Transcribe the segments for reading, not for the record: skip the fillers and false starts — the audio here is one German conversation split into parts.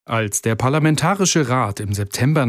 Als der Parlamentarische Rat im September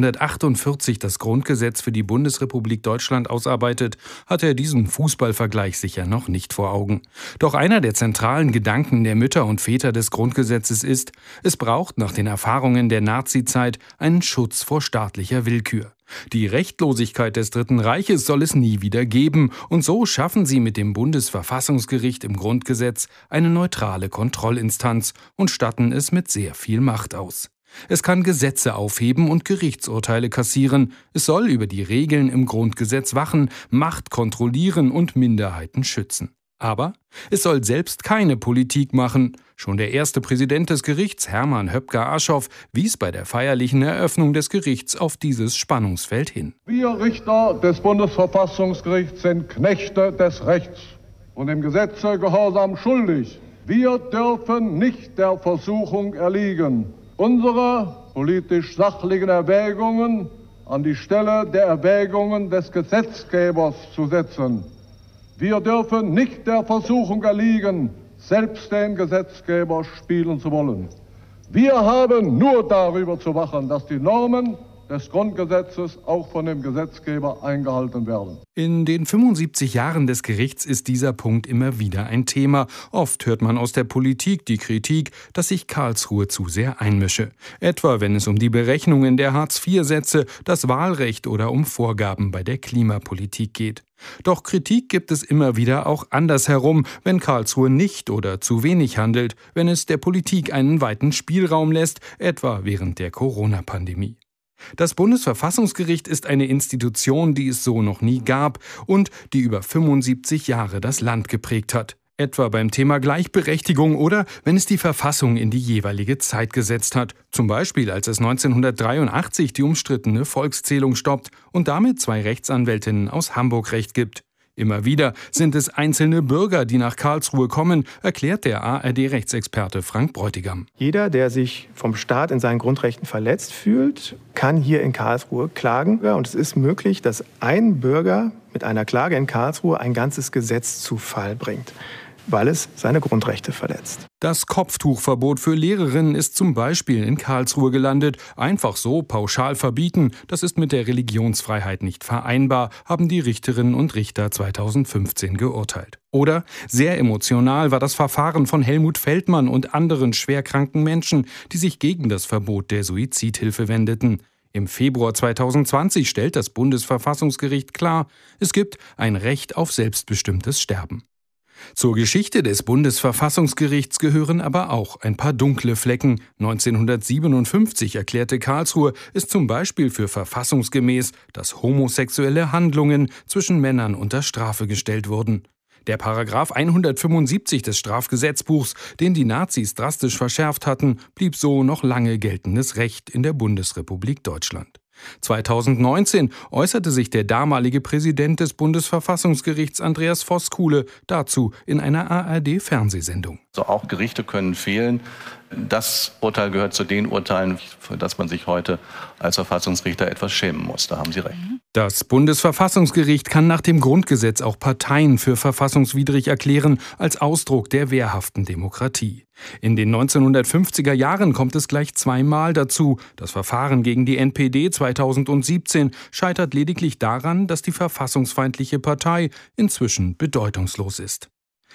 1948 das Grundgesetz für die Bundesrepublik Deutschland ausarbeitet, hat er diesen Fußballvergleich sicher noch nicht vor Augen. Doch einer der zentralen Gedanken der Mütter und Väter des Grundgesetzes ist, es braucht nach den Erfahrungen der Nazizeit einen Schutz vor staatlicher Willkür. Die Rechtlosigkeit des Dritten Reiches soll es nie wieder geben, und so schaffen sie mit dem Bundesverfassungsgericht im Grundgesetz eine neutrale Kontrollinstanz und statten es mit sehr viel Macht aus. Es kann Gesetze aufheben und Gerichtsurteile kassieren, es soll über die Regeln im Grundgesetz wachen, Macht kontrollieren und Minderheiten schützen. Aber es soll selbst keine Politik machen. Schon der erste Präsident des Gerichts, Hermann Höpker-Aschoff, wies bei der feierlichen Eröffnung des Gerichts auf dieses Spannungsfeld hin. Wir Richter des Bundesverfassungsgerichts sind Knechte des Rechts und dem Gesetze Gehorsam schuldig. Wir dürfen nicht der Versuchung erliegen, unsere politisch sachlichen Erwägungen an die Stelle der Erwägungen des Gesetzgebers zu setzen. Wir dürfen nicht der Versuchung erliegen, selbst den Gesetzgeber spielen zu wollen. Wir haben nur darüber zu wachen, dass die Normen des Grundgesetzes auch von dem Gesetzgeber eingehalten werden. In den 75 Jahren des Gerichts ist dieser Punkt immer wieder ein Thema. Oft hört man aus der Politik die Kritik, dass sich Karlsruhe zu sehr einmische. Etwa wenn es um die Berechnungen der Hartz-IV-Sätze, das Wahlrecht oder um Vorgaben bei der Klimapolitik geht. Doch Kritik gibt es immer wieder auch andersherum, wenn Karlsruhe nicht oder zu wenig handelt, wenn es der Politik einen weiten Spielraum lässt, etwa während der Corona-Pandemie. Das Bundesverfassungsgericht ist eine Institution, die es so noch nie gab und die über 75 Jahre das Land geprägt hat. Etwa beim Thema Gleichberechtigung oder wenn es die Verfassung in die jeweilige Zeit gesetzt hat. Zum Beispiel, als es 1983 die umstrittene Volkszählung stoppt und damit 2 Rechtsanwältinnen aus Hamburg Recht gibt. Immer wieder sind es einzelne Bürger, die nach Karlsruhe kommen, erklärt der ARD-Rechtsexperte Frank Bräutigam. Jeder, der sich vom Staat in seinen Grundrechten verletzt fühlt, kann hier in Karlsruhe klagen. Und es ist möglich, dass ein Bürger mit einer Klage in Karlsruhe ein ganzes Gesetz zu Fall bringt, weil es seine Grundrechte verletzt. Das Kopftuchverbot für Lehrerinnen ist zum Beispiel in Karlsruhe gelandet. Einfach so pauschal verbieten, das ist mit der Religionsfreiheit nicht vereinbar, haben die Richterinnen und Richter 2015 geurteilt. Oder sehr emotional war das Verfahren von Helmut Feldmann und anderen schwerkranken Menschen, die sich gegen das Verbot der Suizidhilfe wendeten. Im Februar 2020 stellt das Bundesverfassungsgericht klar, es gibt ein Recht auf selbstbestimmtes Sterben. Zur Geschichte des Bundesverfassungsgerichts gehören aber auch ein paar dunkle Flecken. 1957 erklärte Karlsruhe es zum Beispiel für verfassungsgemäß, dass homosexuelle Handlungen zwischen Männern unter Strafe gestellt wurden. Der Paragraph 175 des Strafgesetzbuchs, den die Nazis drastisch verschärft hatten, blieb so noch lange geltendes Recht in der Bundesrepublik Deutschland. 2019 äußerte sich der damalige Präsident des Bundesverfassungsgerichts Andreas Voskuhle dazu in einer ARD-Fernsehsendung. Also auch Gerichte können fehlen. Das Urteil gehört zu den Urteilen, für das man sich heute als Verfassungsrichter etwas schämen muss. Da haben Sie recht. Das Bundesverfassungsgericht kann nach dem Grundgesetz auch Parteien für verfassungswidrig erklären, als Ausdruck der wehrhaften Demokratie. In den 1950er Jahren kommt es gleich 2-mal dazu. Das Verfahren gegen die NPD 2017 scheitert lediglich daran, dass die verfassungsfeindliche Partei inzwischen bedeutungslos ist.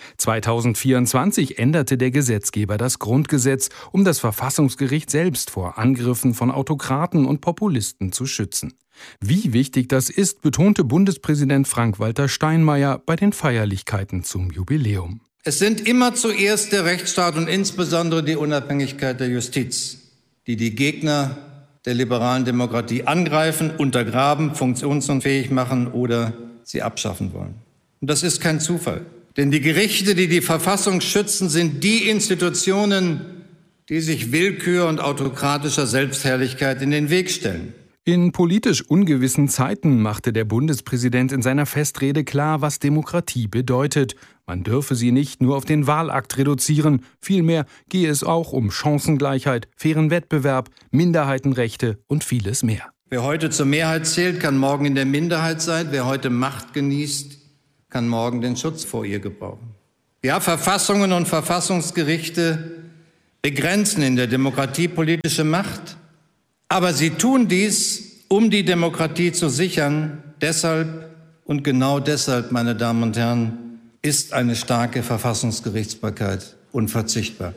2024 änderte der Gesetzgeber das Grundgesetz, um das Verfassungsgericht selbst vor Angriffen von Autokraten und Populisten zu schützen. Wie wichtig das ist, betonte Bundespräsident Frank-Walter Steinmeier bei den Feierlichkeiten zum Jubiläum. Es sind immer zuerst der Rechtsstaat und insbesondere die Unabhängigkeit der Justiz, die die Gegner der liberalen Demokratie angreifen, untergraben, funktionsunfähig machen oder sie abschaffen wollen. Und das ist kein Zufall. Denn die Gerichte, die die Verfassung schützen, sind die Institutionen, die sich Willkür und autokratischer Selbstherrlichkeit in den Weg stellen. In politisch ungewissen Zeiten machte der Bundespräsident in seiner Festrede klar, was Demokratie bedeutet. Man dürfe sie nicht nur auf den Wahlakt reduzieren, vielmehr gehe es auch um Chancengleichheit, fairen Wettbewerb, Minderheitenrechte und vieles mehr. Wer heute zur Mehrheit zählt, kann morgen in der Minderheit sein. Wer heute Macht genießt, kann morgen den Schutz vor ihr gebrauchen. Ja, Verfassungen und Verfassungsgerichte begrenzen in der Demokratie politische Macht. Aber sie tun dies, um die Demokratie zu sichern. Deshalb und genau deshalb, meine Damen und Herren, ist eine starke Verfassungsgerichtsbarkeit unverzichtbar.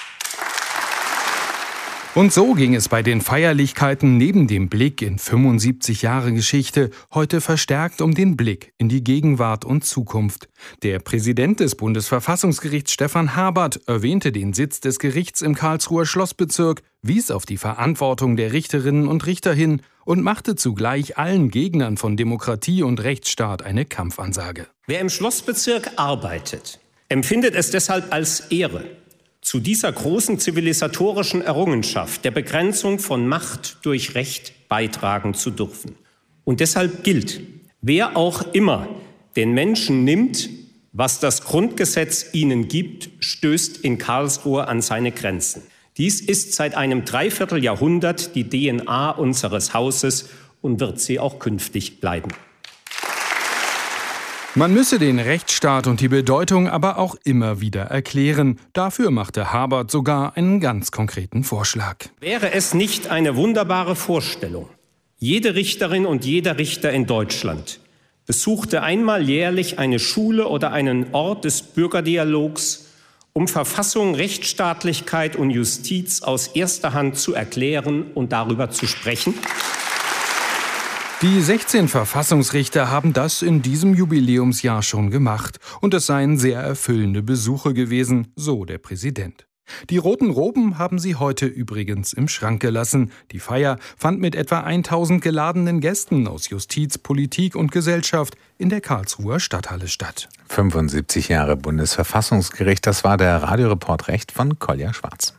Und so ging es bei den Feierlichkeiten neben dem Blick in 75 Jahre Geschichte heute verstärkt um den Blick in die Gegenwart und Zukunft. Der Präsident des Bundesverfassungsgerichts Stefan Habert erwähnte den Sitz des Gerichts im Karlsruher Schlossbezirk, wies auf die Verantwortung der Richterinnen und Richter hin und machte zugleich allen Gegnern von Demokratie und Rechtsstaat eine Kampfansage. Wer im Schlossbezirk arbeitet, empfindet es deshalb als Ehre, zu dieser großen zivilisatorischen Errungenschaft der Begrenzung von Macht durch Recht beitragen zu dürfen. Und deshalb gilt, wer auch immer den Menschen nimmt, was das Grundgesetz ihnen gibt, stößt in Karlsruhe an seine Grenzen. Dies ist seit einem Dreivierteljahrhundert die DNA unseres Hauses und wird sie auch künftig bleiben. Man müsse den Rechtsstaat und die Bedeutung aber auch immer wieder erklären. Dafür machte Habert sogar einen ganz konkreten Vorschlag. Wäre es nicht eine wunderbare Vorstellung? Jede Richterin und jeder Richter in Deutschland besuchte einmal jährlich eine Schule oder einen Ort des Bürgerdialogs, um Verfassung, Rechtsstaatlichkeit und Justiz aus erster Hand zu erklären und darüber zu sprechen. Die 16 Verfassungsrichter haben das in diesem Jubiläumsjahr schon gemacht. Und es seien sehr erfüllende Besuche gewesen, so der Präsident. Die roten Roben haben sie heute übrigens im Schrank gelassen. Die Feier fand mit etwa 1000 geladenen Gästen aus Justiz, Politik und Gesellschaft in der Karlsruher Stadthalle statt. 75 Jahre Bundesverfassungsgericht, das war der Radioreport Recht von Kolja Schwarz.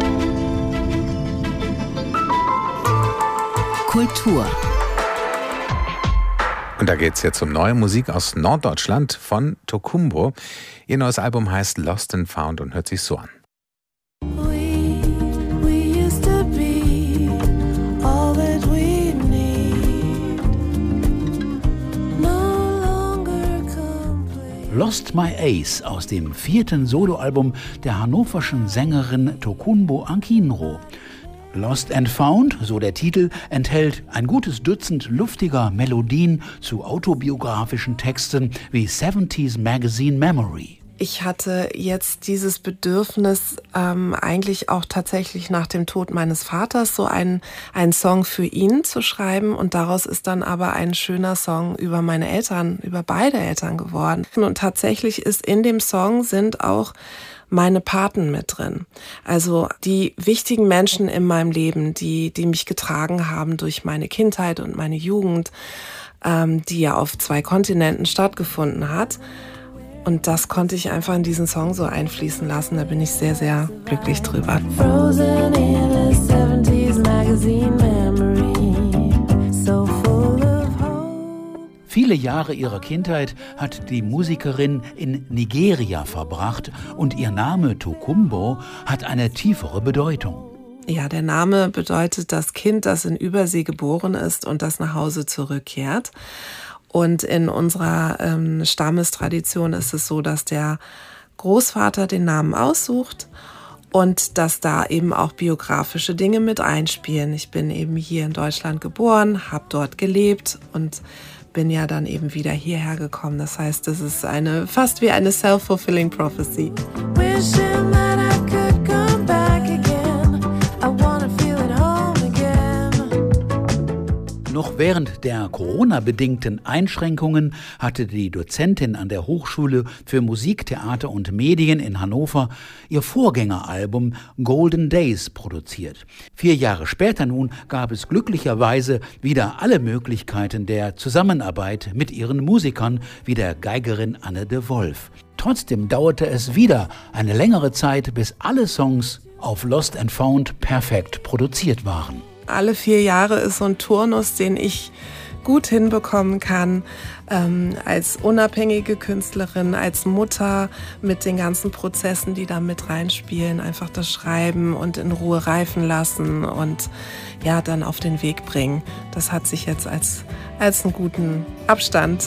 Kultur. Und da geht's jetzt um neue Musik aus Norddeutschland von Tokumbo. Ihr neues Album heißt Lost and Found und hört sich so an. Lost My Ace aus dem 4. Soloalbum der hannoverschen Sängerin Tokumbo Akinro. Lost and Found, so der Titel, enthält ein gutes Dutzend luftiger Melodien zu autobiografischen Texten wie 70s Magazine Memory. Ich hatte jetzt dieses Bedürfnis, eigentlich auch tatsächlich nach dem Tod meines Vaters so einen Song für ihn zu schreiben. Und daraus ist dann aber ein schöner Song über meine Eltern, über beide Eltern geworden. Und tatsächlich ist in dem Song sind auch meine Paten mit drin. Also die wichtigen Menschen in meinem Leben, die mich getragen haben durch meine Kindheit und meine Jugend, die ja auf 2 Kontinenten stattgefunden hat. Und das konnte ich einfach in diesen Song so einfließen lassen. Da bin ich sehr, sehr glücklich drüber. Frozen in a 70s magazine memory, so full of hope. Viele Jahre ihrer Kindheit hat die Musikerin in Nigeria verbracht und ihr Name Tokumbo hat eine tiefere Bedeutung. Ja, der Name bedeutet das Kind, das in Übersee geboren ist und das nach Hause zurückkehrt. Und in unserer Stammestradition ist es so, dass der Großvater den Namen aussucht und dass da eben auch biografische Dinge mit einspielen. Ich bin eben hier in Deutschland geboren, habe dort gelebt und bin ja dann eben wieder hierher gekommen. Das heißt, es ist fast wie eine self-fulfilling prophecy. Wishing that I could come back again. I wanna feel at home again. Noch während der Corona-bedingten Einschränkungen hatte die Dozentin an der Hochschule für Musik, Theater und Medien in Hannover ihr Vorgängeralbum Golden Days produziert. 4 Jahre später nun gab es glücklicherweise wieder alle Möglichkeiten der Zusammenarbeit mit ihren Musikern, wie der Geigerin Anne de Wolf. Trotzdem dauerte es wieder eine längere Zeit, bis alle Songs auf Lost and Found perfekt produziert waren. Alle 4 Jahre ist so ein Turnus, den ich gut hinbekommen kann, als unabhängige Künstlerin, als Mutter mit den ganzen Prozessen, die da mit reinspielen, einfach das Schreiben und in Ruhe reifen lassen und ja, dann auf den Weg bringen. Das hat sich jetzt als einen guten Abstand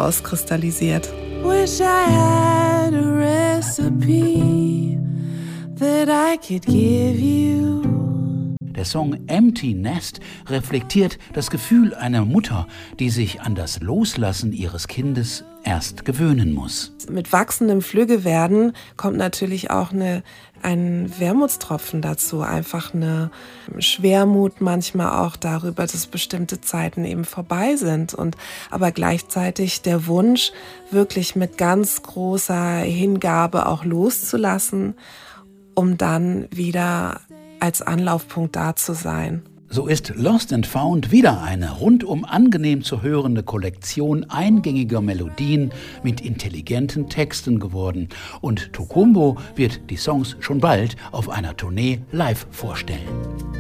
herauskristallisiert. Wish I had a recipe that I could give you. Der Song Empty Nest reflektiert das Gefühl einer Mutter, die sich an das Loslassen ihres Kindes erst gewöhnen muss. Mit wachsendem Flüggewerden kommt natürlich auch ein Wermutstropfen dazu, einfach eine Schwermut manchmal auch darüber, dass bestimmte Zeiten eben vorbei sind aber gleichzeitig der Wunsch, wirklich mit ganz großer Hingabe auch loszulassen, um dann wieder als Anlaufpunkt da zu sein. So ist Lost and Found wieder eine rundum angenehm zu hörende Kollektion eingängiger Melodien mit intelligenten Texten geworden. Und Tokumbo wird die Songs schon bald auf einer Tournee live vorstellen.